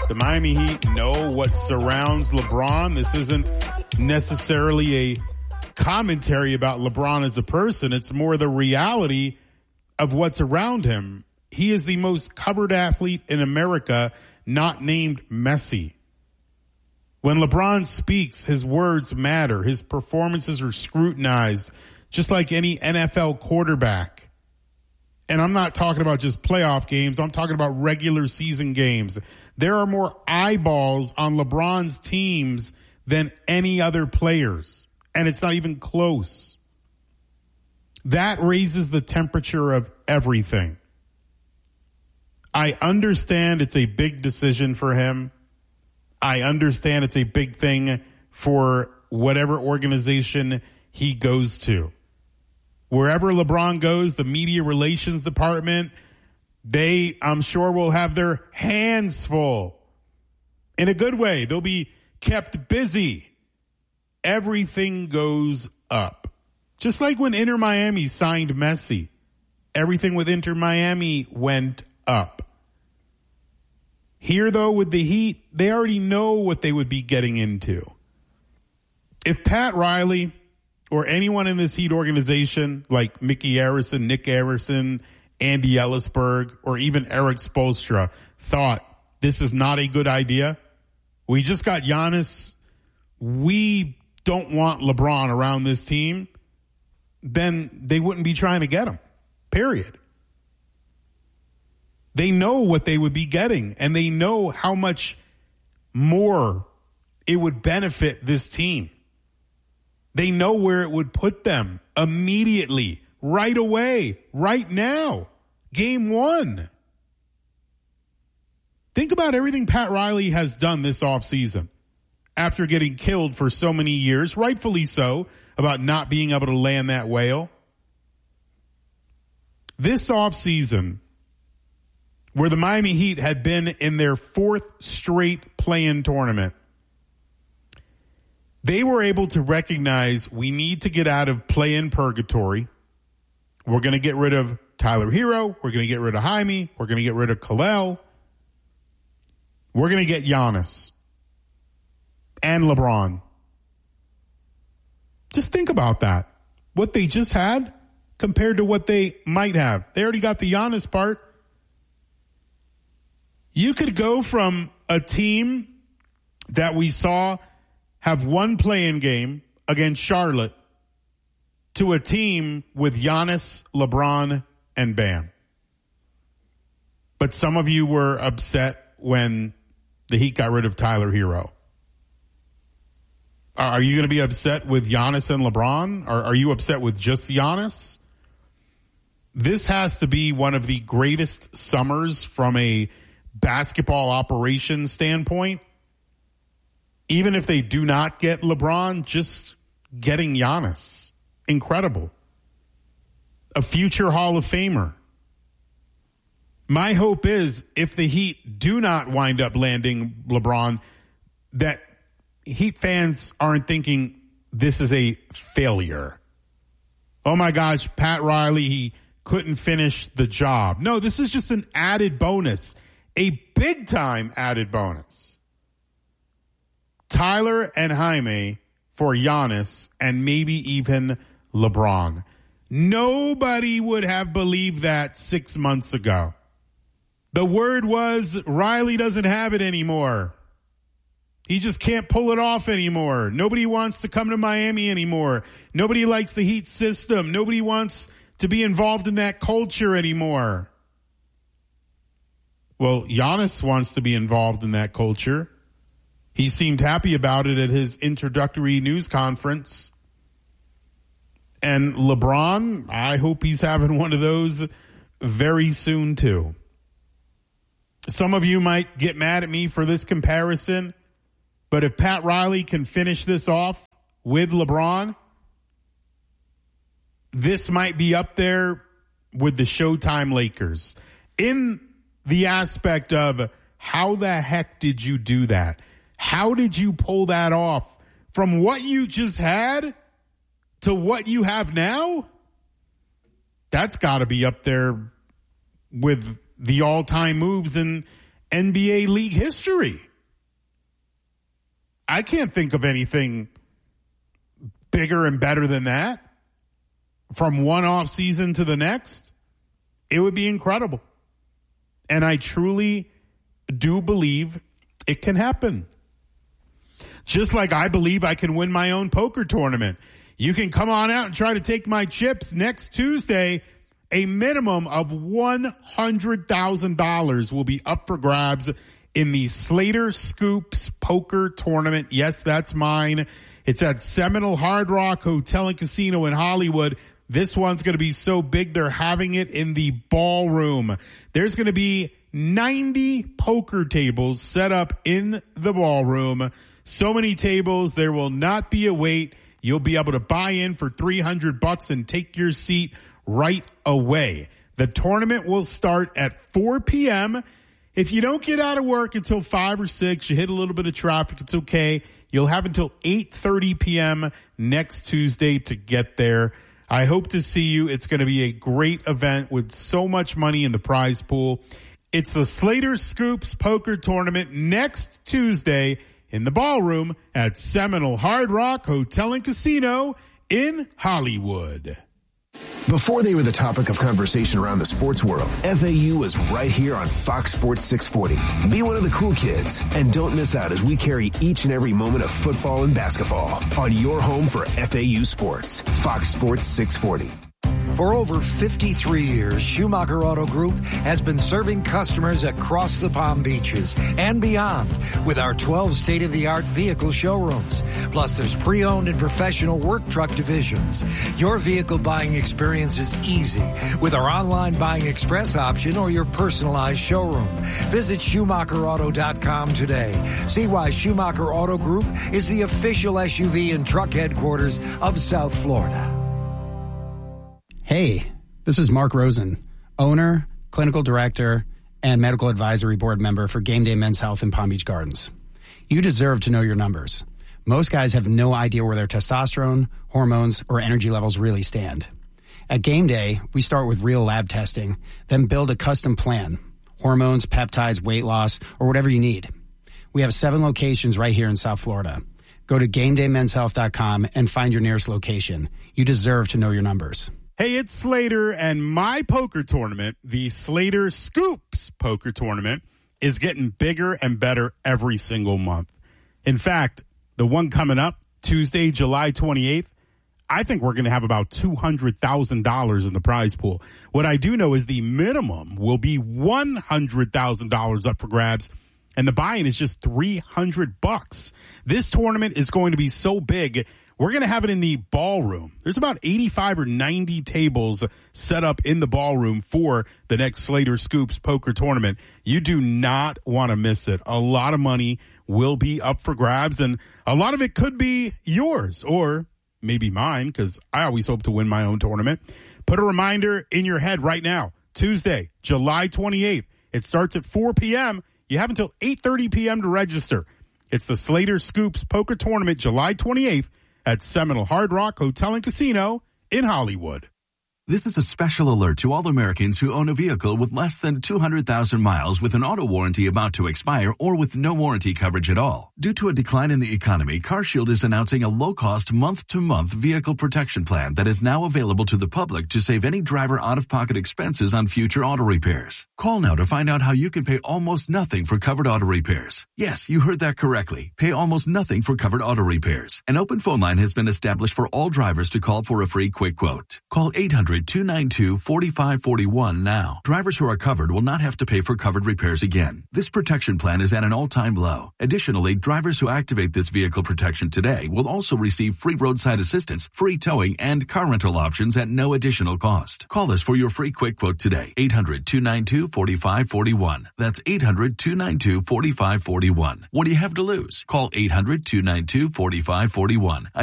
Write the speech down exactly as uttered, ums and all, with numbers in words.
The Miami Heat know what surrounds LeBron. This isn't necessarily a commentary about LeBron as a person. It's more the reality of what's around him. He is the most covered athlete in America, not named Messi. When LeBron speaks, his words matter. His performances are scrutinized, just like any N F L quarterback. And I'm not talking about just playoff games. I'm talking about regular season games. There are more eyeballs on LeBron's teams than any other players. And it's not even close. That raises the temperature of everything. I understand it's a big decision for him. I understand it's a big thing for whatever organization he goes to. Wherever LeBron goes, the media relations department, they, I'm sure, will have their hands full. In a good way. They'll be kept busy. Everything goes up. Just like when Inter Miami signed Messi. Everything with Inter Miami went up. Here, though, with the Heat, they already know what they would be getting into. If Pat Riley or anyone in this Heat organization, like Mickey Arison, Nick Arison, Andy Ellisberg, or even Eric Spoelstra, thought this is not a good idea, we just got Giannis, we don't want LeBron around this team, then they wouldn't be trying to get him, period. They know what they would be getting, and they know how much more it would benefit this team. They know where it would put them immediately, right away, right now, game one. Think about everything Pat Riley has done this offseason after getting killed for so many years, rightfully so, about not being able to land that whale. This offseason, where the Miami Heat had been in their fourth straight play-in tournament, they were able to recognize we need to get out of play-in purgatory. We're going to get rid of Tyler Hero. We're going to get rid of Jaime. We're going to get rid of Kalel. We're going to get Giannis and LeBron. Just think about that. What they just had compared to what they might have. They already got the Giannis part. You could go from a team that we saw have one play-in game against Charlotte to a team with Giannis, LeBron, and Bam. But some of you were upset when the Heat got rid of Tyler Hero. Are you going to be upset with Giannis and LeBron? Or are you upset with just Giannis? This has to be one of the greatest summers from a basketball operations standpoint. Even if they do not get LeBron, just getting Giannis. Incredible. A future Hall of Famer. My hope is if the Heat do not wind up landing LeBron, that Heat fans aren't thinking this is a failure. Oh my gosh, Pat Riley, he couldn't finish the job. No, this is just an added bonus. A big time added bonus. Tyler and Jaime for Giannis and maybe even LeBron. Nobody would have believed that six months ago. The word was Riley doesn't have it anymore. He just can't pull it off anymore. Nobody wants to come to Miami anymore. Nobody likes the Heat system. Nobody wants to be involved in that culture anymore. Well, Giannis wants to be involved in that culture. He seemed happy about it at his introductory news conference. And LeBron, I hope he's having one of those very soon too. Some of you might get mad at me for this comparison, but if Pat Riley can finish this off with LeBron, this might be up there with the Showtime Lakers. In the aspect of how the heck did you do that? How did you pull that off from what you just had to what you have now? That's got to be up there with the all-time moves in N B A league history. I can't think of anything bigger and better than that. From one off season to the next, it would be incredible. And I truly do believe it can happen. Just like I believe I can win my own poker tournament. You can come on out and try to take my chips next Tuesday. A minimum of one hundred thousand dollars will be up for grabs in the Slater Scoops Poker Tournament. Yes, that's mine. It's at Seminole Hard Rock Hotel and Casino in Hollywood. This one's going to be so big, they're having it in the ballroom. There's going to be ninety poker tables set up in the ballroom. So many tables, there will not be a wait. You'll be able to buy in for three hundred bucks and take your seat right away. The tournament will start at four p.m. If you don't get out of work until five or six, you hit a little bit of traffic, it's okay. You'll have until eight thirty p.m. next Tuesday to get there. I hope to see you. It's going to be a great event with so much money in the prize pool. It's the Slater Scoops Poker Tournament next Tuesday in the ballroom at Seminole Hard Rock Hotel and Casino in Hollywood. Before they were the topic of conversation around the sports world, F A U is right here on Fox Sports six forty. Be one of the cool kids and don't miss out as we carry each and every moment of football and basketball on your home for F A U sports, Fox Sports six forty. For over fifty-three years, Schumacher Auto Group has been serving customers across the Palm Beaches and beyond with our twelve state-of-the-art vehicle showrooms. Plus, there's pre-owned and professional work truck divisions. Your vehicle buying experience is easy with our online buying express option or your personalized showroom. Visit Schumacher Auto dot com today. See why Schumacher Auto Group is the official S U V and truck headquarters of South Florida. Hey, this is Mark Rosen, owner, clinical director, and medical advisory board member for Game Day Men's Health in Palm Beach Gardens. You deserve to know your numbers. Most guys have no idea where their testosterone, hormones, or energy levels really stand. At Game Day, we start with real lab testing, then build a custom plan, hormones, peptides, weight loss, or whatever you need. We have seven locations right here in South Florida. Go to game day men's health dot com and find your nearest location. You deserve to know your numbers. Hey, it's Slater, and my poker tournament, the Slater Scoops Poker Tournament, is getting bigger and better every single month. In fact, the one coming up, Tuesday, July twenty-eighth, I think we're going to have about two hundred thousand dollars in the prize pool. What I do know is the minimum will be one hundred thousand dollars up for grabs, and the buy-in is just three hundred bucks. This tournament is going to be so big, we're going to have it in the ballroom. There's about eighty-five or ninety tables set up in the ballroom for the next Slater Scoops Poker Tournament. You do not want to miss it. A lot of money will be up for grabs, and a lot of it could be yours or maybe mine, because I always hope to win my own tournament. Put a reminder in your head right now. Tuesday, July twenty-eighth. It starts at four p.m. You have until eight thirty p.m. to register. It's the Slater Scoops Poker Tournament, July twenty-eighth. At Seminole Hard Rock Hotel and Casino in Hollywood. This is a special alert to all Americans who own a vehicle with less than two hundred thousand miles with an auto warranty about to expire or with no warranty coverage at all. Due to a decline in the economy, CarShield is announcing a low-cost month-to-month vehicle protection plan that is now available to the public to save any driver out-of-pocket expenses on future auto repairs. Call now to find out how you can pay almost nothing for covered auto repairs. Yes, you heard that correctly. Pay almost nothing for covered auto repairs. An open phone line has been established for all drivers to call for a free quick quote. Call eight hundred, two nine two, four five four one now. Drivers who are covered will not have to pay for covered repairs again. This protection plan is at an all-time low. Additionally, drivers who activate this vehicle protection today will also receive free roadside assistance, free towing, and car rental options at no additional cost. Call us for your free quick quote today. eight hundred, two nine two, four five four one. That's eight hundred, two nine two, four five four one. What do you have to lose? Call eight hundred, two nine two, four five four one.